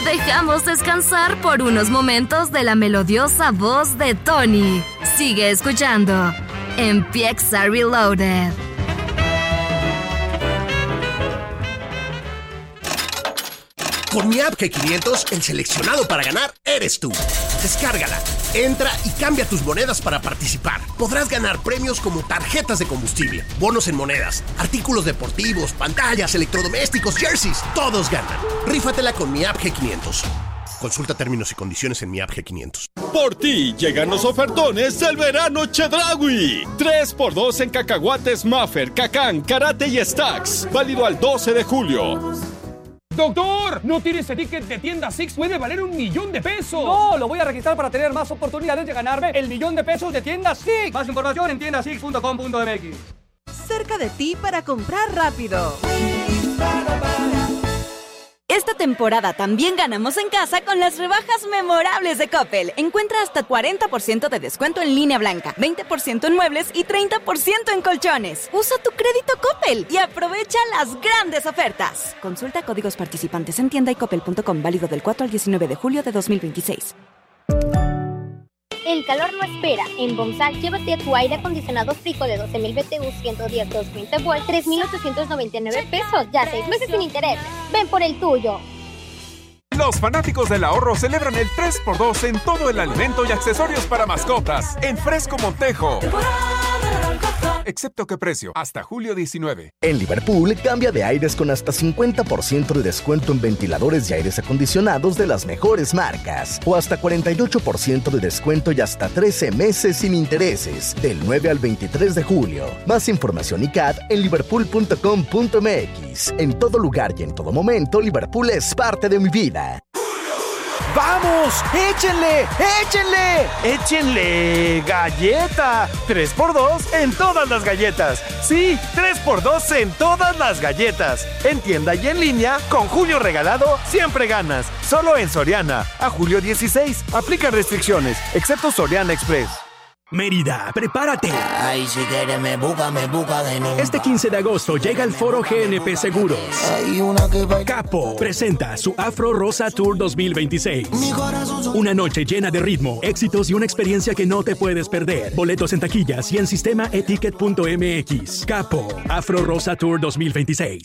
te dejamos descansar por unos momentos de la melodiosa voz de Tony. Sigue escuchando Empieza Reloaded. Con mi app G500, el seleccionado para ganar eres tú. Descárgala, entra y cambia tus monedas para participar. Podrás ganar premios como tarjetas de combustible, bonos en monedas, artículos deportivos, pantallas, electrodomésticos, jerseys. Todos ganan. Rífatela con mi app G500. Consulta términos y condiciones en mi app G500. Por ti llegan los ofertones del verano Chedraui. 3x2 en cacahuates Maffer, Cacán, Karate y Stacks. Válido al 12 de julio. ¡Doctor! No tire ese ticket de tienda Six, puede valer $1,000,000. No, lo voy a registrar para tener más oportunidades de ganarme el $1,000,000 de tienda Six. Más información en tiendasix.com.mx. Cerca de ti para comprar rápido. Esta temporada también ganamos en casa con las rebajas memorables de Coppel. Encuentra hasta 40% de descuento en línea blanca, 20% en muebles y 30% en colchones. Usa tu crédito Coppel y aprovecha las grandes ofertas. Consulta códigos participantes en tienda y coppel.com, válido del 4 al 19 de julio de 2026. El calor no espera. En Bomsal, llévate tu aire acondicionado Frico de 12,000 BTU, 110, 220 volt, $3,899. Ya 6 meses sin interés. Ven por el tuyo. Los fanáticos del ahorro celebran el 3x2 en todo el alimento y accesorios para mascotas en Fresco Montejo. Excepto que precio, hasta julio 19. En Liverpool, cambia de aires con hasta 50% de descuento en ventiladores y aires acondicionados de las mejores marcas. O hasta 48% de descuento y hasta 13 meses sin intereses. Del 9 al 23 de julio. Más información y CAT en liverpool.com.mx. En todo lugar y en todo momento, Liverpool es parte de mi vida. ¡Vamos! ¡Échenle! ¡Échenle! ¡Échenle! ¡Galleta! 3x2 en todas las galletas. Sí, 3x2 en todas las galletas. En tienda y en línea, con Julio Regalado, siempre ganas. Solo en Soriana. A julio 16. Aplica restricciones, excepto Soriana Express. Mérida, prepárate. Ay, si quieres me busca de nuevo. Este 15 de agosto llega el foro GNP Seguros. Capo presenta su Afro Rosa Tour 2026. Una noche llena de ritmo, éxitos y una experiencia que no te puedes perder. Boletos en taquillas y en sistema eticket.mx. Capo, Afro Rosa Tour 2026.